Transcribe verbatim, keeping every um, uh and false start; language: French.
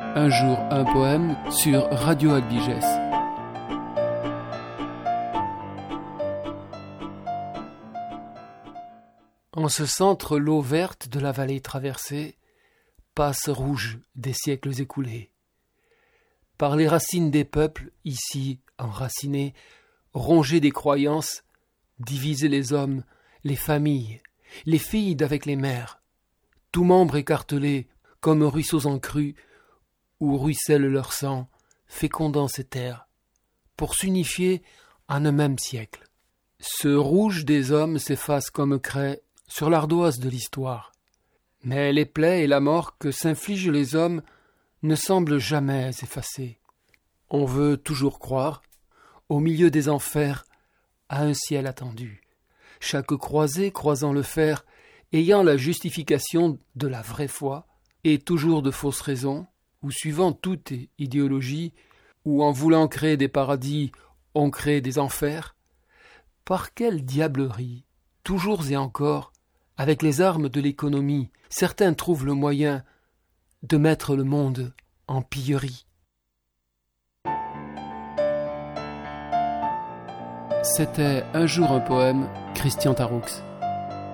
Un jour, un poème sur Radio Albiges. En ce centre, l'eau verte de la vallée traversée passe rouge des siècles écoulés. Par les racines des peuples, ici enracinés, rongés des croyances, diviser les hommes, les familles, les filles d'avec les mères, tout membre écartelé comme ruisseaux en crue, où ruisselle leur sang, fécondant ces terres, pour s'unifier en un même siècle. Ce rouge des hommes s'efface comme craie sur l'ardoise de l'histoire. Mais les plaies et la mort que s'infligent les hommes ne semblent jamais effacées. On veut toujours croire, au milieu des enfers, à un ciel attendu. Chaque croisée croisant le fer, ayant la justification de la vraie foi, et toujours de fausses raisons, ou suivant toute idéologie, ou en voulant créer des paradis, on crée des enfers. Par quelle diablerie, toujours et encore, avec les armes de l'économie, certains trouvent le moyen de mettre le monde en pillerie. C'était Un jour un poème, Christian Taroux.